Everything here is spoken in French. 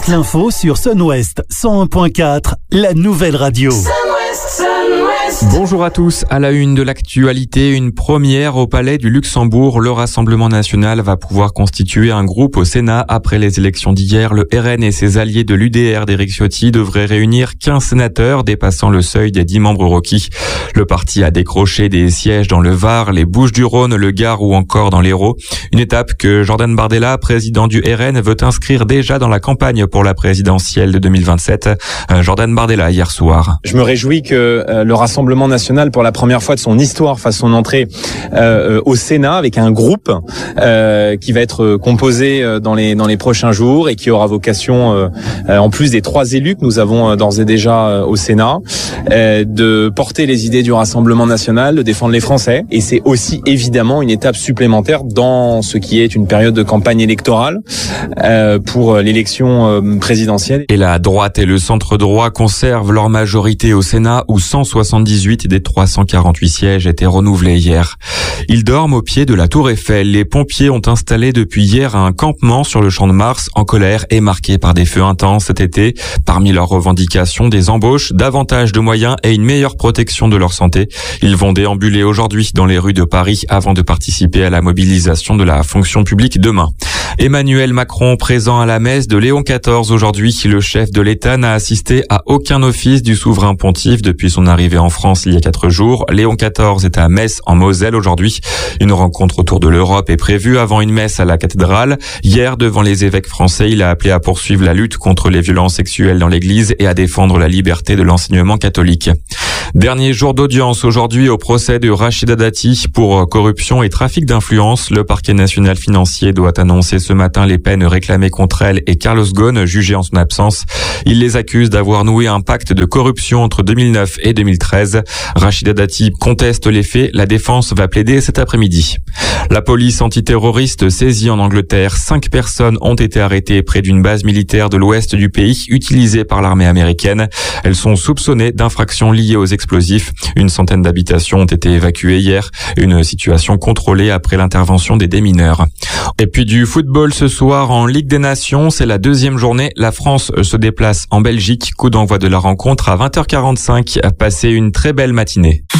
Toute l'info sur Sun West 101.4, la nouvelle radio. Bonjour à tous, à la une de l'actualité, une première au Palais du Luxembourg. Le Rassemblement national va pouvoir constituer un groupe au Sénat après les élections d'hier. Le RN et ses alliés de l'UDR d'Éric Ciotti devraient réunir 15 sénateurs, dépassant le seuil des 10 membres requis. Le parti a décroché des sièges dans le Var, les Bouches-du-Rhône, le Gard ou encore dans l'Hérault. Une étape que Jordan Bardella, président du RN, veut inscrire déjà dans la campagne pour la présidentielle de 2027. Jordan Bardella hier soir. Je me réjouis que le Rassemblement national, pour la première fois de son histoire, fasse son entrée au Sénat avec un groupe qui va être composé dans les prochains jours et qui aura vocation, en plus des 3 élus que nous avons d'ores et déjà au Sénat, de porter les idées du Rassemblement national, de défendre les Français. Et c'est aussi évidemment une étape supplémentaire dans ce qui est une période de campagne électorale pour l'élection présidentielle. Et la droite et le centre droit conservent leur majorité au Sénat où 178 des 348 sièges étaient renouvelés hier. Ils dorment au pied de la Tour Eiffel. Les pompiers ont installé depuis hier un campement sur le Champ de Mars en colère et marqué par des feux intenses cet été. Parmi leurs revendications, des embauches, davantage de moyens et une meilleure protection de leur santé. Ils vont déambuler aujourd'hui dans les rues de Paris avant de participer à la mobilisation de la fonction publique demain. Emmanuel Macron présent à la messe de Léon XIV aujourd'hui. Le chef de l'État n'a assisté à aucun office du souverain pontife depuis son arrivée en France il y a 4 jours. Léon XIV est à Metz en Moselle aujourd'hui. Une rencontre autour de l'Europe est prévue avant une messe à la cathédrale. Hier, devant les évêques français, il a appelé à poursuivre la lutte contre les violences sexuelles dans l'Église et à défendre la liberté de l'enseignement catholique. Dernier jour d'audience aujourd'hui au procès de Rachida Dati pour corruption et trafic d'influence. Le parquet national financier doit annoncer ce matin les peines réclamées contre elle et Carlos Ghosn, jugé en son absence. Il les accuse d'avoir noué un pacte de corruption entre 2009 et 2013. Rachida Dati conteste les faits. La défense va plaider cet après-midi. La police antiterroriste saisie en Angleterre. 5 personnes ont été arrêtées près d'une base militaire de l'ouest du pays utilisée par l'armée américaine. Elles sont soupçonnées d'infractions liées aux explosifs. Une centaine d'habitations ont été évacuées hier. Une situation contrôlée après l'intervention des démineurs. Et puis du football ce soir en Ligue des Nations. C'est la 2e journée. La France se déplace en Belgique. Coup d'envoi de la rencontre à 20h45. Passez une très belle matinée.